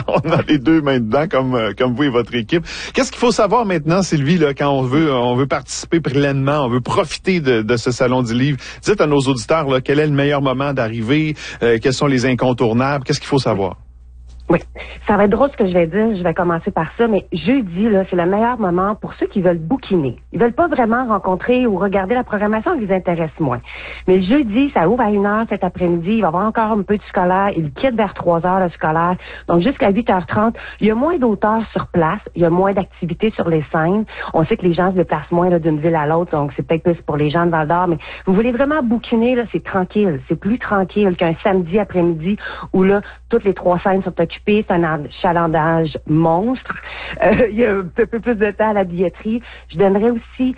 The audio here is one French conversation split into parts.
On a les deux mains dedans, comme vous et votre équipe. Qu'est-ce qu'il faut savoir maintenant, Sylvie, là, quand on veut participer pleinement, on veut profiter de ce Salon du Livre? Dites à nos auditeurs, là, quel est le meilleur moment d'arriver? Quels sont les incontournables? Qu'est-ce qu'il faut savoir? Oui, ça va être drôle ce que je vais dire. Je vais commencer par ça, mais jeudi, là, c'est le meilleur moment pour ceux qui veulent bouquiner. Ils veulent pas vraiment rencontrer ou regarder la programmation qui les intéresse moins. Mais jeudi, ça ouvre à 1h cet après-midi. Il va y avoir encore un peu de scolaire. Il quitte vers 3h le scolaire. Donc, jusqu'à 8h30, il y a moins d'auteurs sur place. Il y a moins d'activités sur les scènes. On sait que les gens se déplacent moins là, d'une ville à l'autre, donc c'est peut-être plus pour les gens de Val-d'Or. Mais vous voulez vraiment bouquiner, là, c'est tranquille. C'est plus tranquille qu'un samedi après-midi où là, toutes les 3 scènes sont occupées. C'est un achalandage monstre. Il y a un peu plus de temps à la billetterie. Je donnerais aussi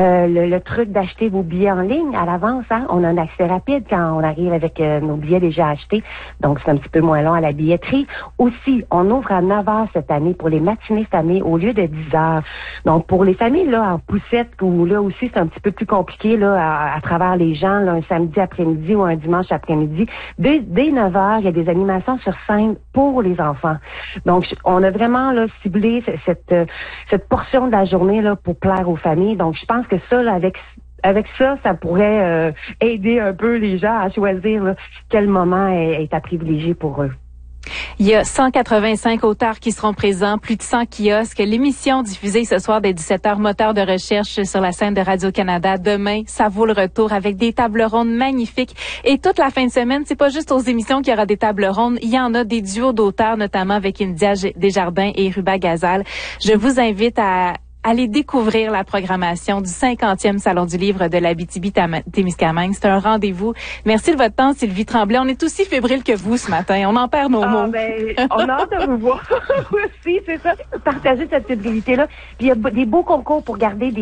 le truc d'acheter vos billets en ligne à l'avance. Hein? On a un accès rapide quand on arrive avec nos billets déjà achetés. Donc, c'est un petit peu moins long à la billetterie. Aussi, on ouvre à 9h cette année pour les matinées familles au lieu de 10h. Donc, pour les familles là en poussette, où là aussi, c'est un petit peu plus compliqué là à travers les gens, là, un samedi après-midi ou un dimanche après-midi. Dès 9h, il y a des animations sur scène pour les enfants. Donc, on a vraiment là ciblé cette portion de la journée là pour plaire aux familles. Donc, je pense que ça, là, avec ça, ça pourrait aider un peu les gens à choisir là, quel moment est à privilégier pour eux. Il y a 185 auteurs qui seront présents, plus de 100 kiosques. L'émission diffusée ce soir dès 17h, moteur de recherche sur la scène de Radio-Canada. Demain, ça vaut le retour avec des tables rondes magnifiques. Et toute la fin de semaine, c'est pas juste aux émissions qu'il y aura des tables rondes. Il y en a des duos d'auteurs, notamment avec India Desjardins et Ruba Gazal. Je vous invite à aller découvrir la programmation du 50e Salon du Livre de l'Abitibi-Témiscamingue. C'est un rendez-vous. Merci de votre temps, Sylvie Tremblay. On est aussi fébrile que vous ce matin. On en perd nos mots. On a hâte de vous voir aussi, c'est ça. Partager cette fébrilité-là. Puis il y a des beaux concours pour gagner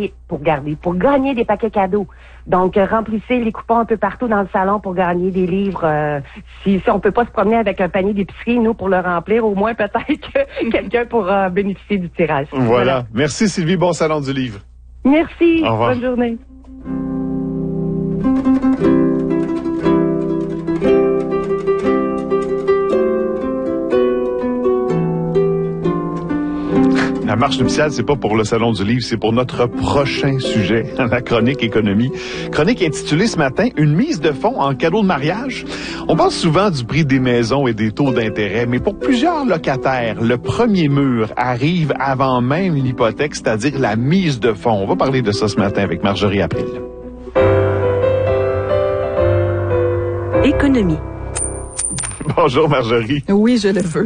des paquets cadeaux. Donc, remplissez les coupons un peu partout dans le salon pour gagner des livres. Si on peut pas se promener avec un panier d'épicerie, nous, pour le remplir, au moins peut-être que quelqu'un pourra bénéficier du tirage. Voilà. Merci Sylvie, bon Salon du Livre. Merci, au revoir. Bonne journée. La marche nuptiale, c'est pas pour le Salon du Livre, c'est pour notre prochain sujet, la chronique économie. Chronique intitulée ce matin, une mise de fonds en cadeau de mariage. On parle souvent du prix des maisons et des taux d'intérêt, mais pour plusieurs locataires, le premier mur arrive avant même l'hypothèque, c'est-à-dire la mise de fonds. On va parler de ça ce matin avec Marjorie April. Économie. Bonjour Marjorie. Oui, je le veux.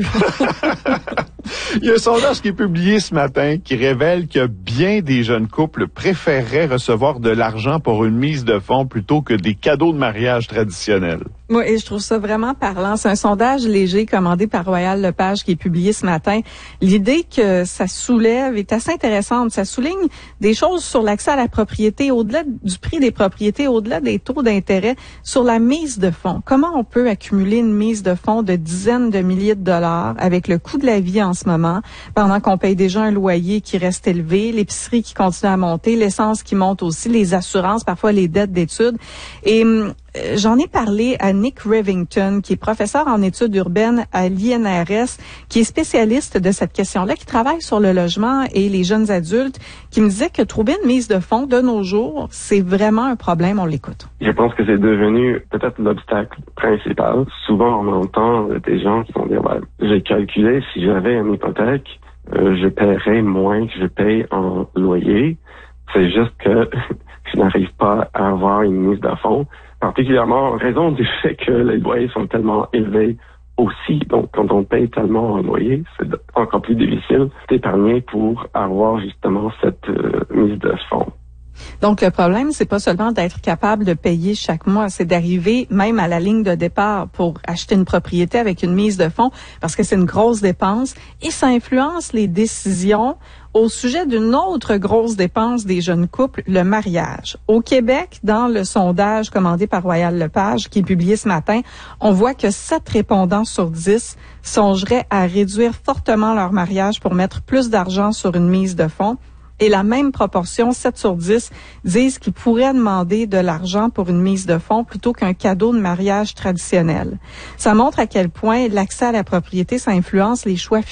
Il y a un sondage qui est publié ce matin qui révèle que bien des jeunes couples préféreraient recevoir de l'argent pour une mise de fonds plutôt que des cadeaux de mariage traditionnels. Oui, et je trouve ça vraiment parlant. C'est un sondage léger commandé par Royal Lepage qui est publié ce matin. L'idée que ça soulève est assez intéressante. Ça souligne des choses sur l'accès à la propriété, au-delà du prix des propriétés, au-delà des taux d'intérêt, sur la mise de fonds. Comment on peut accumuler une mise de fonds de dizaines de milliers de dollars avec le coût de la vie en ce moment, pendant qu'on paye déjà un loyer qui reste élevé, l'épicerie qui continue à monter, l'essence qui monte aussi, les assurances, parfois les dettes d'études. Et j'en ai parlé à Nick Rivington, qui est professeur en études urbaines à l'INRS, qui est spécialiste de cette question-là, qui travaille sur le logement et les jeunes adultes, qui me disait que trouver une mise de fonds de nos jours, c'est vraiment un problème. On l'écoute. Je pense que c'est devenu peut-être l'obstacle principal. Souvent, on entend des gens qui vont dire, j'ai calculé, si j'avais une hypothèque, je paierais moins que je paye en loyer. C'est juste que je n'arrive pas à avoir une mise de fonds, particulièrement en raison du fait que les loyers sont tellement élevés aussi. Donc, quand on paye tellement en loyer, c'est encore plus difficile d'épargner pour avoir justement cette mise de fonds. Donc, le problème, c'est pas seulement d'être capable de payer chaque mois, c'est d'arriver même à la ligne de départ pour acheter une propriété avec une mise de fonds, parce que c'est une grosse dépense et ça influence les décisions au sujet d'une autre grosse dépense des jeunes couples, le mariage. Au Québec, dans le sondage commandé par Royal Lepage, qui est publié ce matin, on voit que 7 répondants sur 10 songeraient à réduire fortement leur mariage pour mettre plus d'argent sur une mise de fonds. Et la même proportion, 7 sur 10, disent qu'ils pourraient demander de l'argent pour une mise de fonds plutôt qu'un cadeau de mariage traditionnel. Ça montre à quel point l'accès à la propriété, ça influence les choix